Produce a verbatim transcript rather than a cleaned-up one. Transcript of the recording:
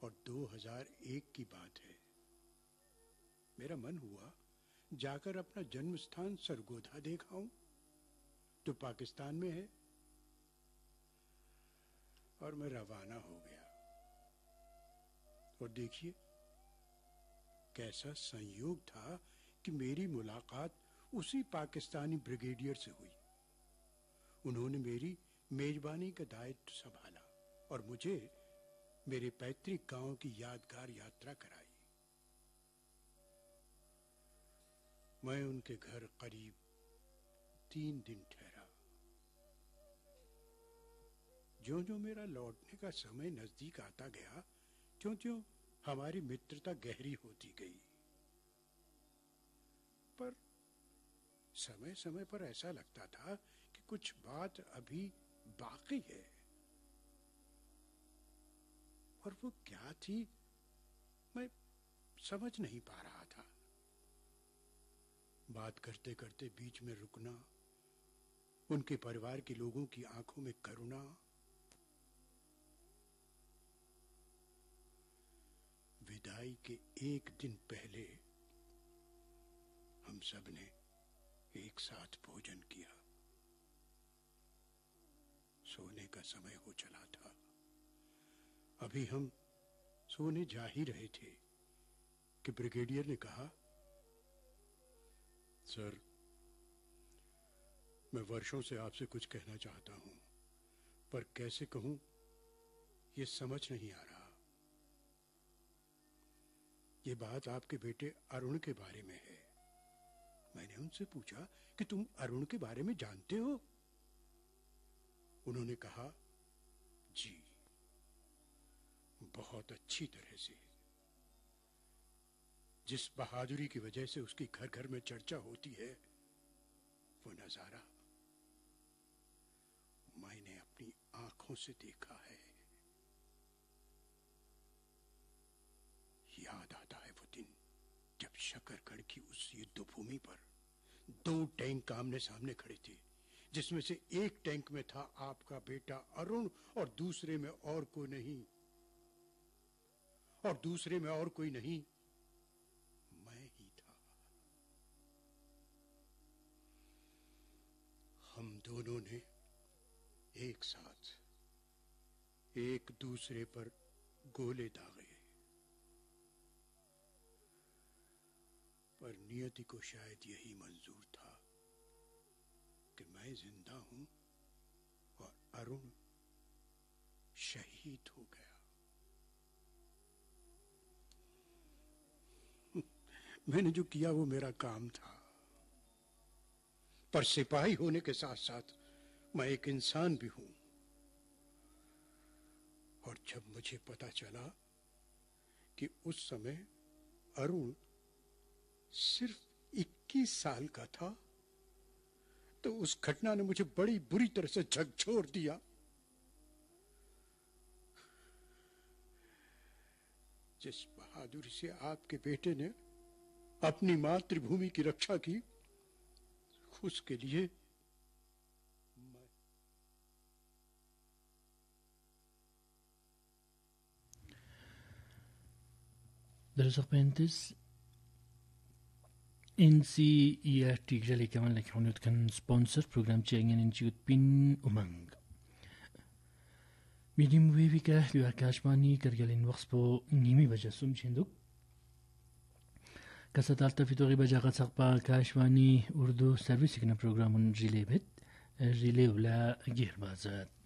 और दो हज़ार एक की बात है। मेरा मन हुआ जाकर अपना जन्म स्थान सरगोधा देखाऊं, तो पाकिस्तान में है, और मैं रवाना हो गया। और देखिए कैसा संयोग था कि मेरी मुलाकात उसी पाकिस्तानी ब्रिगेडियर से हुई। उन्होंने मेरी मेजबानी का दायित्व संभाला और मुझे मेरे पैतृक गांव की यादगार यात्रा कराई। मैं उनके घर करीब तीन दिन ठहरा। ज्यों ज्यों मेरा लौटने का समय नजदीक आता गया, त्यों त्यों हमारी मित्रता गहरी होती गई। पर समय समय पर ऐसा लगता था कि कुछ बात अभी बाकी है, और वो क्या थी मैं समझ नहीं पा रहा था। बात करते करते बीच में रुकना, उनके परिवार के लोगों की आंखों में करुणा, विदाई के एक दिन पहले हम सब ने एक साथ भोजन किया। सोने का समय हो चला था। अभी हम सोने जा ही रहे थे कि ब्रिगेडियर ने कहा, सर, मैं वर्षों से आपसे कुछ कहना चाहता हूं, पर कैसे कहूं ये समझ नहीं आ रहा। ये बात आपके बेटे अरुण के बारे में है। मैंने उनसे पूछा कि तुम अरुण के बारे में जानते हो? उन्होंने कहा, जी, बहुत अच्छी तरह से। जिस बहादुरी की वजह से उसकी घर घर में चर्चा होती है, वो नजारा मैंने अपनी आंखों से देखा है। याद आता है वो दिन जब शकरगढ़ की उस युद्ध भूमि पर दो टैंक आमने सामने खड़े थे, जिसमें से एक टैंक में था आपका बेटा अरुण और दूसरे में और कोई नहीं, और दूसरे में और कोई नहीं, मैं ही था। हम दोनों ने एक साथ एक दूसरे पर गोले दागे, पर नियति को शायद यही मंजूर था कि मैं जिंदा हूं और अरुण शहीद हो गया। मैंने जो किया वो मेरा काम था, पर सिपाही होने के साथ साथ मैं एक इंसान भी हूं। और जब मुझे पता चला कि उस समय अरुण सिर्फ इक्कीस साल का था, तो उस घटना ने मुझे बड़ी बुरी तरह से झकझोर दिया। जिस बहादुरी से आपके बेटे ने अपनी मातृभूमि की रक्षा की, उसके लिए मैं درس بنتس إن سي يرتجلي كمان لك حنوت كان سبونسر برنامج جايين نجيب بين أمانج ميديم ويفيكا لو أكاشماني كرجلين وقصبو نيمي بجسوم شندوك كساتالتا في توغي بجاقة سقبا كاشماني أردو سيرفيس كنا برنامج جيلي بيت جيلي ولا جير بازات